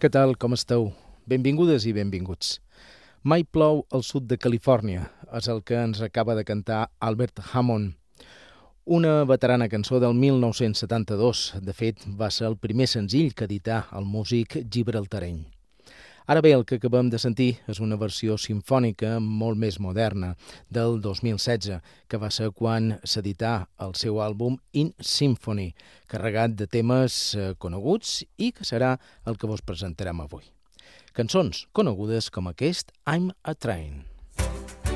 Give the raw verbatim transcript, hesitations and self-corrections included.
Què tal, com esteu? Benvingudes i benvinguts. Mai plou al sud de Califòrnia, és el que ens acaba de cantar Albert Hammond. Una veterana cançó del mil nou-cents setanta-dos. De fet, va ser el primer senzill que edità el músic gibraltareny. Ara bé, el que acabem de sentir és una versió simfònica molt més moderna, del dos mil setze, que va ser quan s'edità el seu àlbum In Symphony, carregat de temes coneguts i que serà el que vos presentarem avui. Cançons conegudes com aquest I'm a Train.